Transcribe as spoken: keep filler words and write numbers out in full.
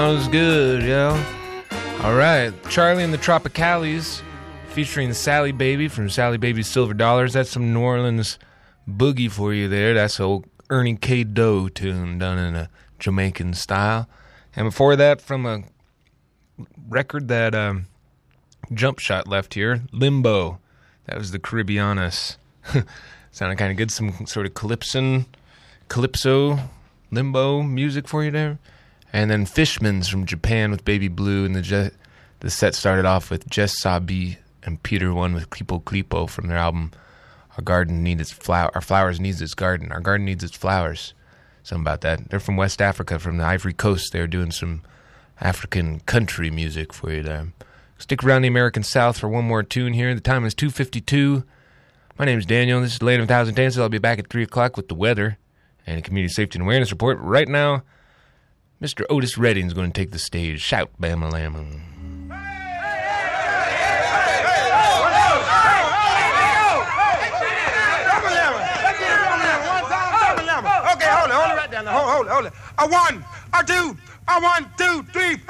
Sounds good, yo. All right, Charlie and the Tropicales, featuring Sally Baby from Sally Baby's Silver Dollars. That's some New Orleans boogie for you there. That's an old Ernie K. Doe tune done in a Jamaican style. And before that, from a record that um, Jump Shot left here, Limbo. That was the Caribbeanas. Sounded kind of good. Some sort of calypso, calypso, limbo music for you there. And then Fishmans from Japan with Baby Blue, and the Je- the set started off with Jess Sabi and Peter One with Klipo Klipo from their album Our Garden Needs Its Flower. Our Flowers Needs Its Garden. Our Garden Needs Its Flowers. Something about that. They're from West Africa, from the Ivory Coast. They're doing some African country music for you there. Stick around the American South for one more tune here. The time is two fifty-two. My name is Daniel. This is Land of a Thousand Dances. I'll be back at three o'clock with the weather and a community safety and awareness report. Right now, Mister Otis Redding is going to take the stage. Shout, Bama Lamma. Okay, hold it, hold it right down there. Hold it, hold it, hold it. A one, a two, a one, two, three, four.